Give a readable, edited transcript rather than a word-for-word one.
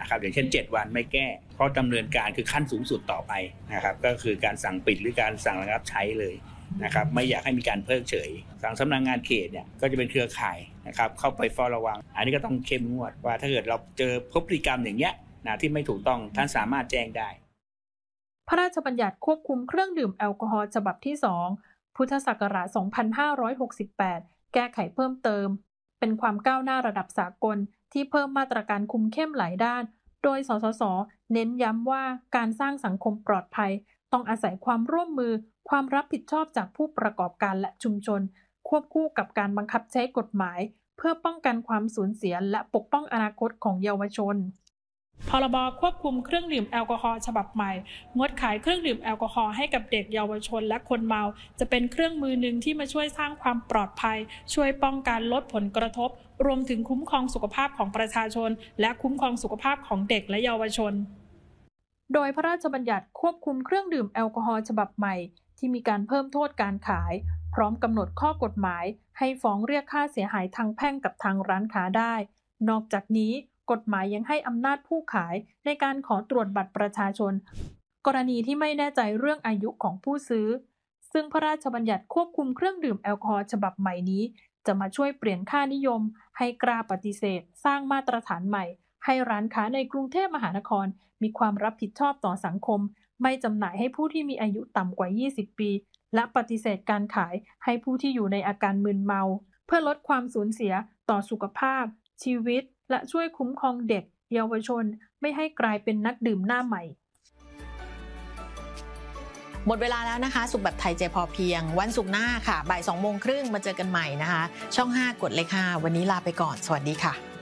นะครับอย่างเช่น7วันไม่แก้เพราะดำเนินการคือขั้นสูงสุดต่อไปนะครับก็คือการสั่งปิดหรือการสั่งระงับใช้เลยนะครับไม่อยากให้มีการเพิกเฉยทางสำนักงานเขตเนี่ยก็จะเป็นเครือข่ายนะครับเข้าไปเฝ้าระวังอันนี้ก็ต้องเข้มงวดว่าถ้าเกิดเราเจอพฤติกรรมอย่างเงี้ยนะที่ไม่ถูกต้องท่านสามารถแจ้งได้พระราชบัญญัติควบคุมเครื่องดื่มแอลกอฮอล์ฉบับที่2พุทธศักราช2568แก้ไขเพิ่มเติมเป็นความก้าวหน้าระดับสากลที่เพิ่มมาตรการคุมเข้มหลายด้านโดยสสส.เน้นย้ำว่าการสร้างสังคมปลอดภัยต้องอาศัยความร่วมมือความรับผิดชอบจากผู้ประกอบการและชุมชนควบคู่กับการบังคับใช้กฎหมายเพื่อป้องกันความสูญเสียและปกป้องอนาคตของเยาวชนพรบควบคุมเครื่องดื่มแอลกอฮอล์ฉบับใหม่งดขายเครื่องดื่มแอลกอฮอล์ให้กับเด็กเยาวชนและคนเมาจะเป็นเครื่องมือหนึ่งที่มาช่วยสร้างความปลอดภัยช่วยป้องกันลดผลกระทบรวมถึงคุ้มครองสุขภาพของประชาชนและคุ้มครองสุขภาพของเด็กและเยาวชนโดยพระราชบัญญัติควบคุมเครื่องดื่มแอลกอฮอล์ฉบับใหม่ที่มีการเพิ่มโทษการขายพร้อมกำหนดข้อกฎหมายให้ฟ้องเรียกค่าเสียหายทางแพ่งกับทางร้านค้าได้นอกจากนี้กฎหมายยังให้อำนาจผู้ขายในการขอตรวจบัตรประชาชนกรณีที่ไม่แน่ใจเรื่องอายุของผู้ซื้อซึ่งพระราชบัญญัติควบคุมเครื่องดื่มแอลกอฮอล์ฉบับใหม่นี้จะมาช่วยเปลี่ยนค่านิยมให้กล้าปฏิเสธสร้างมาตรฐานใหม่ให้ร้านค้าในกรุงเทพมหานครมีความรับผิดชอบต่อสังคมไม่จำหน่ายให้ผู้ที่มีอายุต่ำกว่า20ปีและปฏิเสธการขายให้ผู้ที่อยู่ในอาการมึนเมาเพื่อลดความสูญเสียต่อสุขภาพชีวิตและช่วยคุ้มครองเด็กเยาวชนไม่ให้กลายเป็นนักดื่มหน้าใหม่หมดเวลาแล้วนะคะสุขแบบไทยใจพอเพียงวันศุกร์หน้าค่ะบ่าย 2:30 น.มาเจอกันใหม่นะคะช่อง 5 กดเลข 5วันนี้ลาไปก่อนสวัสดีค่ะ